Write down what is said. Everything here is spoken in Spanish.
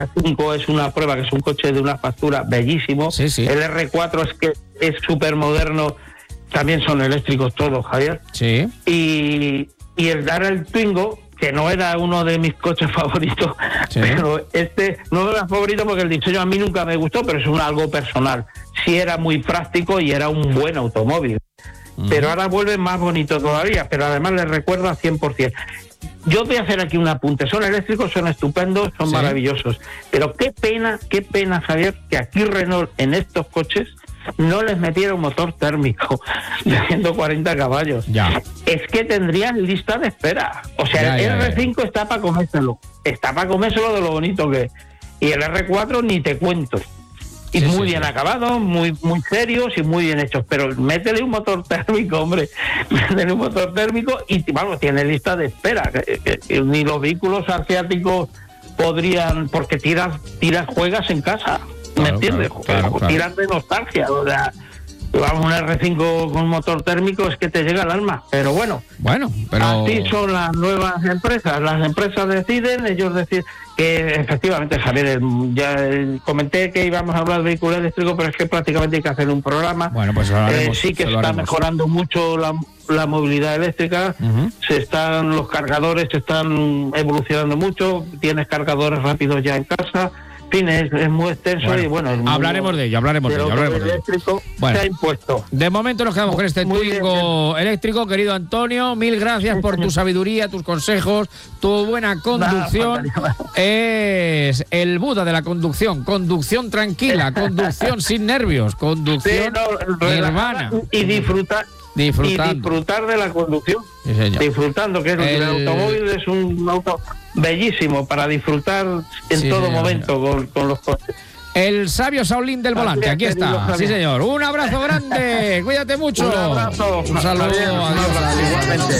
R5 es una prueba, que es un coche de una factura bellísimo. Sí, sí. El R4 es que es súper moderno, también son eléctricos todos, Javier. Sí. Y ahora el Twingo, que no era uno de mis coches favoritos, Sí. pero este no era favorito porque el diseño a mí nunca me gustó, pero es algo personal. Sí era muy práctico y era un buen automóvil. Pero ahora vuelve más bonito todavía, pero además le recuerda 100%. Yo voy a hacer aquí un apunte. Son eléctricos, son estupendos, son maravillosos. Pero qué pena, Javier, que aquí Renault en estos coches no les metiera un motor térmico de 140 caballos. Ya. Es que tendrían lista de espera. O sea, el R5 está para comérselo. Está para comérselo de lo bonito que es. Y el R4 ni te cuento. Y muy bien acabados, muy serios y muy bien hechos. Pero métele un motor térmico, hombre. Métele un motor térmico y, vamos, tiene lista de espera. Ni los vehículos asiáticos podrían, porque juegas en casa. ¿Me entiendes? Claro. Tiras de nostalgia. O sea, vamos, un R5 con motor térmico es que te llega al alma. Pero bueno, pero así son las nuevas empresas. Las empresas deciden, ellos deciden que efectivamente, Javier, ya comenté que íbamos a hablar de vehículos eléctricos, pero es que prácticamente hay que hacer un programa. Bueno, pues sí que está mejorando mucho la movilidad eléctrica. Los cargadores se están evolucionando mucho. Tienes cargadores rápidos ya en casa. En fin, es muy extenso y bueno... Hablaremos de ello. Eléctrico se ha impuesto. De momento nos quedamos con este Twingo eléctrico, querido Antonio. Mil gracias por tu sabiduría, tus consejos, tu buena conducción. Es el Buda de la conducción. Conducción tranquila, conducción sin nervios, conducción nirvana. Y disfrutar de la conducción. Sí, señor. Disfrutando, que el automóvil es un auto bellísimo para disfrutar en todo momento con los coches. El sabio Saulín del volante, aquí está. Sí, señor. Un abrazo grande, cuídate mucho. Un abrazo. Un saludo. Adiós. Igualmente.